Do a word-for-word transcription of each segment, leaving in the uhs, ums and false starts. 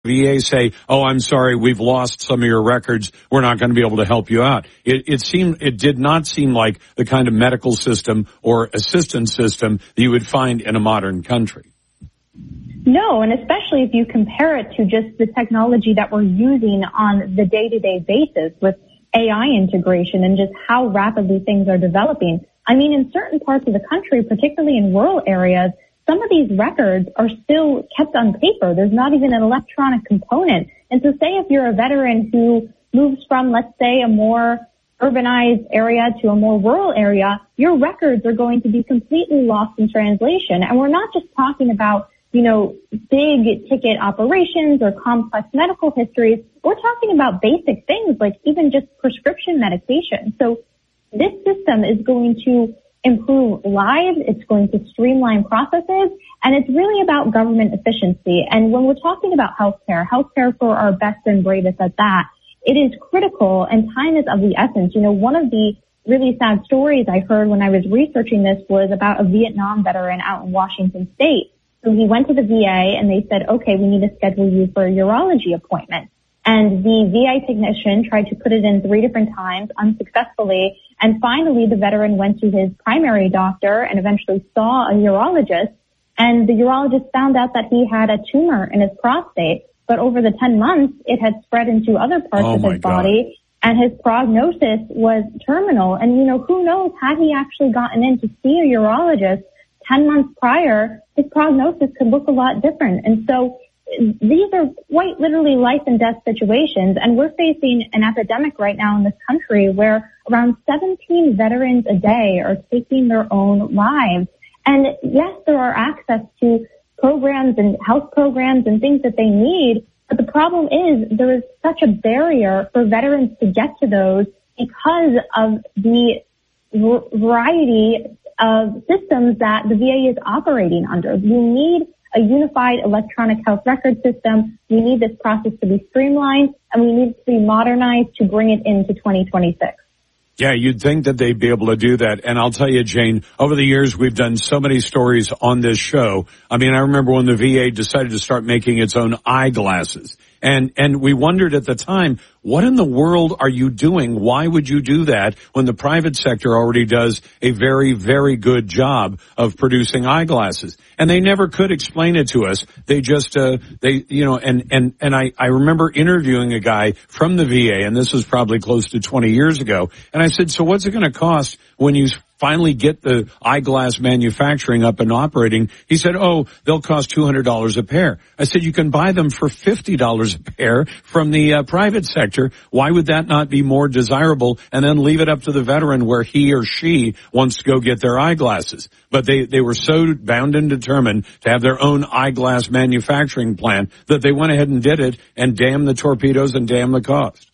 V A say, oh, I'm sorry, we've lost some of your records. We're not going to be able to help you out. It, it seemed, it did not seem like the kind of medical system or assistance system that you would find in a modern country. No, and especially if you compare it to just the technology that we're using on the day-to-day basis with A I integration and just how rapidly things are developing. I mean, in certain parts of the country, particularly in rural areas, some of these records are still kept on paper. There's not even an electronic component. And so say if you're a veteran who moves from, let's say, a more urbanized area to a more rural area, your records are going to be completely lost in translation. And we're not just talking about, you know, big ticket operations or complex medical histories. We're talking about basic things like even just prescription medication. So this system is going to improve lives, it's going to streamline processes, and it's really about government efficiency. And when we're talking about healthcare, healthcare for our best and bravest at that, it is critical and time is of the essence. You know, one of the really sad stories I heard when I was researching this was about a Vietnam veteran out in Washington State. So he went to the V A and they said, okay, we need to schedule you for a urology appointment. And the V A technician tried to put it in three different times unsuccessfully. And finally, the veteran went to his primary doctor and eventually saw a urologist. And the urologist found out that he had a tumor in his prostate. But over the ten months, it had spread into other parts oh of his God. body. And his prognosis was terminal. And, you know, who knows, had he actually gotten in to see a urologist ten months prior, his prognosis could look a lot different. And so these are quite literally life and death situations, and we're facing an epidemic right now in this country where around seventeen veterans a day are taking their own lives. And yes, there are access to programs and health programs and things that they need, but the problem is there is such a barrier for veterans to get to those because of the variety of systems that the V A is operating under. You need a unified electronic health record system. We need this process to be streamlined, and we need it to be modernized to bring it into twenty twenty-six. Yeah, you'd think that they'd be able to do that. And I'll tell you, Jane, over the years, we've done so many stories on this show. I mean, I remember when the V A decided to start making its own eyeglasses. And, and we wondered at the time, what in the world are you doing? Why would you do that when the private sector already does a very, very good job of producing eyeglasses? And they never could explain it to us. They just, uh, they, you know, and, and, and I, I remember interviewing a guy from the V A, and this was probably close to twenty years ago. And I said, so what's it going to cost when you finally get the eyeglass manufacturing up and operating? He said, oh, they'll cost two hundred dollars a pair. I said, you can buy them for fifty dollars a pair from the uh, private sector. Why would that not be more desirable? And then leave it up to the veteran where he or she wants to go get their eyeglasses. But they, they were so bound and determined to have their own eyeglass manufacturing plant that they went ahead and did it, and damn the torpedoes and damn the cost.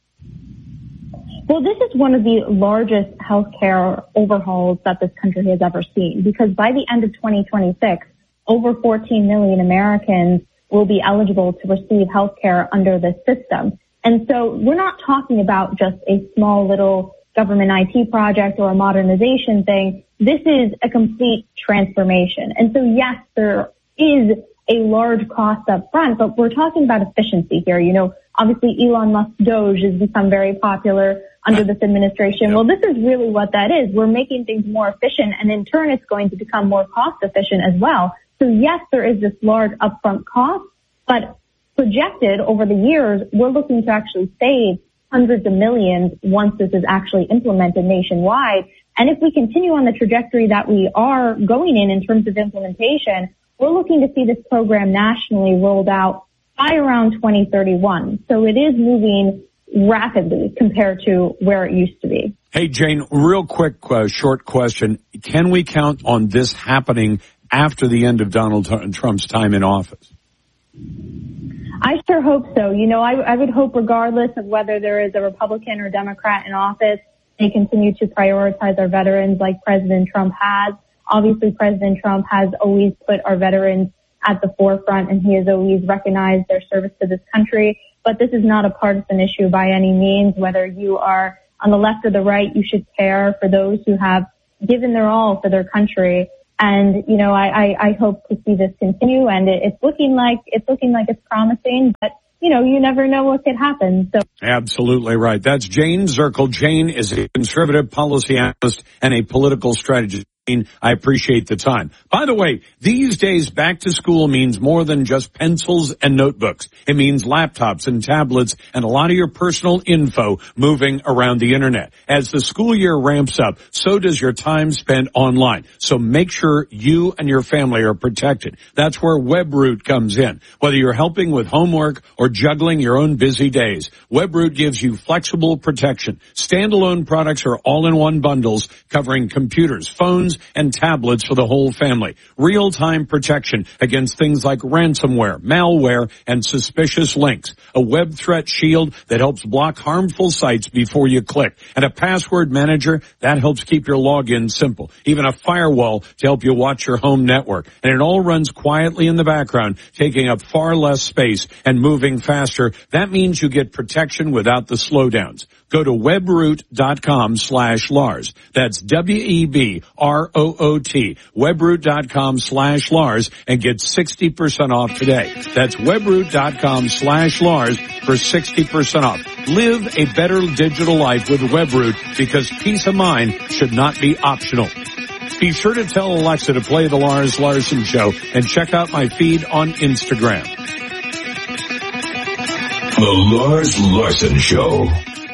Well, this is one of the largest healthcare overhauls that this country has ever seen, because by the end of twenty twenty-six, over fourteen million Americans will be eligible to receive healthcare under this system. And so we're not talking about just a small little government I T project or a modernization thing. This is a complete transformation. And so, yes, there is a large cost up front, but we're talking about efficiency here. You know, obviously Elon Musk's Doge has become very popular under this administration. Well, this is really what that is. We're making things more efficient, and in turn, it's going to become more cost efficient as well. So yes, there is this large upfront cost, but projected over the years, we're looking to actually save hundreds of millions once this is actually implemented nationwide. And if we continue on the trajectory that we are going in in terms of implementation, we're looking to see this program nationally rolled out by around twenty thirty-one. So it is moving rapidly compared to where it used to be. Hey, Jane, real quick, uh, short question. Can we count on this happening after the end of Donald Trump's time in office? I sure hope so. You know, I, I would hope regardless of whether there is a Republican or Democrat in office, they continue to prioritize our veterans like President Trump has. Obviously, President Trump has always put our veterans at the forefront, and he has always recognized their service to this country. But this is not a partisan issue by any means. Whether you are on the left or the right, you should care for those who have given their all for their country. And, you know, I, I, I hope to see this continue, and it, it's looking like, it's looking like it's promising, but, you know, you never know what could happen. So. Absolutely right. That's Jane Zirkle. Jane is a conservative policy analyst and a political strategist. I appreciate the time. By the way, these days back to school means more than just pencils and notebooks. It means laptops and tablets and a lot of your personal info moving around the internet. As the school year ramps up, so does your time spent online. So make sure you and your family are protected. That's where WebRoot comes in. Whether you're helping with homework or juggling your own busy days, WebRoot gives you flexible protection. Standalone products are all-in-one bundles covering computers, phones, and tablets for the whole family. Real-time protection against things like ransomware, malware, and suspicious links. A web threat shield that helps block harmful sites before you click. And a password manager that helps keep your login simple. Even a firewall to help you watch your home network. And it all runs quietly in the background, taking up far less space and moving faster. That means you get protection without the slowdowns. Go to webroot.com slash Lars. That's W E B R O O T. Webroot.com slash Lars and get sixty percent off today. That's webroot.com slash Lars for sixty percent off. Live a better digital life with WebRoot because peace of mind should not be optional. Be sure to tell Alexa to play the Lars Larson Show and check out my feed on Instagram. The Lars Larson Show.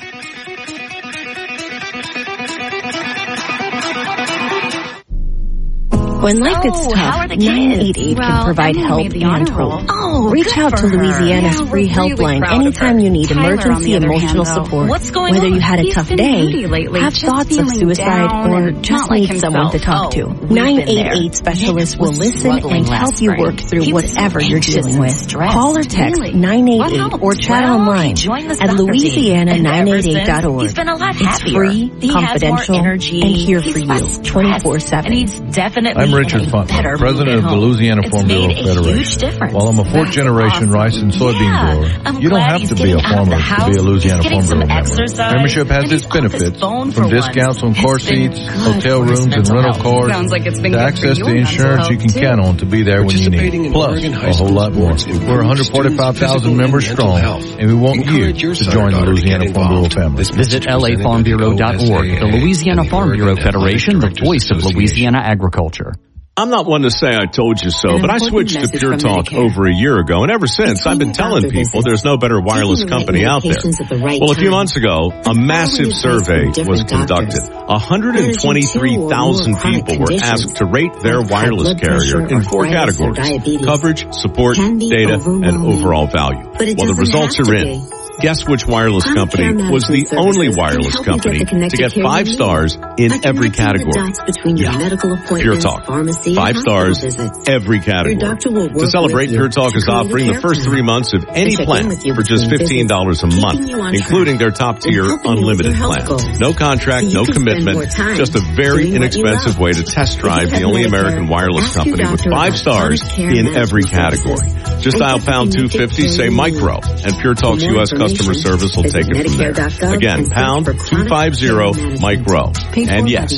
When life gets oh, tough, nine eight eight well, can provide help and hope. Oh, Reach out to Louisiana's yeah, free helpline really anytime you need Tyler, emergency emotional hand, support. What's going Whether on? you had a He's tough been day, lately, have thoughts of suicide, or just like need someone to talk oh, to, nine eight eight specialists will listen and help you work through whatever you're dealing with. Call or text really? nine eight eight or chat well, online at Louisiana nine eight eight dot org. He's been a lot it's happier. free, he confidential, and here for you twenty-four seven. And he's definitely I'm Richard Funtler, president of the Louisiana Farm Bureau Federation. While I'm a fourth generation rice and soybean yeah, grower, I'm you don't have to be a farmer to be a Louisiana Farm Bureau member. Membership has its benefits, from discounts on car seats, hotel rooms, and rental cars, like to access to insurance you can too. count on to be there when you need. Plus, a whole lot more. We're one hundred forty-five thousand members strong, and we want you to join the Louisiana Farm Bureau family. Visit L A farm bureau dot org, the Louisiana Farm Bureau Federation, the voice of Louisiana agriculture. I'm not one to say I told you so, but I switched to Pure Talk over a year ago, and ever since I've been telling people there's no better wireless company out there. Well, a few months ago, a massive survey was conducted. one hundred twenty-three thousand people were asked to rate their wireless carrier in four categories: coverage, support, data, and overall value. Well, the results are in. Guess which wireless company was the only wireless company to get five stars in every category? Yeah, Pure Talk. Five stars, every category. To celebrate, Pure Talk is offering the first three months of any plan for just fifteen dollars a month, including their top-tier unlimited plan. No contract, no commitment, just a very inexpensive way to test drive the only American wireless company with five stars in every category. Just dial pound two fifty, say micro, and Pure Talk's U S customer service will take it from there. Again, pound two fifty micro. And yes,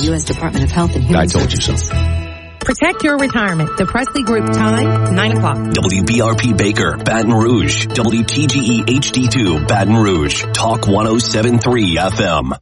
I told you so. Protect your retirement. The Presley Group time, nine o'clock. W B R P Baker, Baton Rouge. W T G E H D two, Baton Rouge. Talk one oh seven point three F M.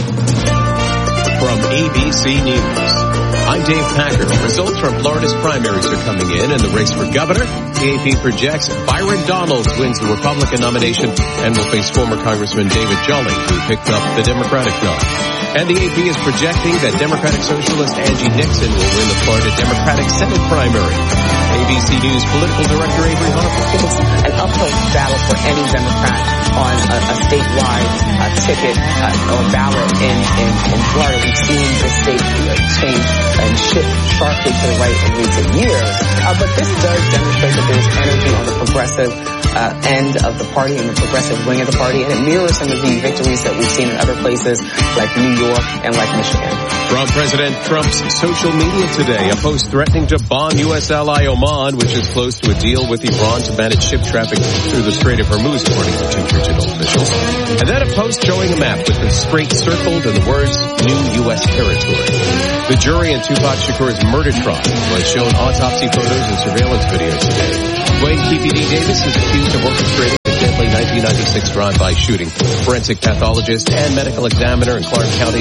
From A B C News, I'm Dave Packer. Results from Florida's primaries are coming in, and the race for governor, the A P projects Byron Donalds wins the Republican nomination and will face former Congressman David Jolly, who picked up the Democratic nod. And the A P is projecting that Democratic Socialist Angie Nixon will win the Florida Democratic Senate primary. A B C News political director Avery Harper. It's an uphill battle for any Democrat on a, a statewide uh, ticket uh, or ballot in, in, in Florida. We've seen the state change and shift sharply to the right in recent years. Uh, but this does demonstrate that there's energy on the progressive uh, end of the party and the progressive wing of the party, and it mirrors some of the victories that we've seen in other places like New York and like Michigan. From President Trump's social media today, a post threatening to bomb U S ally Oman, which is close to a deal with Iran to manage ship traffic through the Strait of Hormuz, according to two regional officials. And then a post showing a map with the strait circled and the words, new U S territory. The jury in Tupac Shakur's murder trial was shown autopsy photos and surveillance videos today. Dwayne K P D Davis is accused of orchestrating the deadly nineteen ninety-six drive-by shooting. Forensic pathologist and medical examiner in Clark County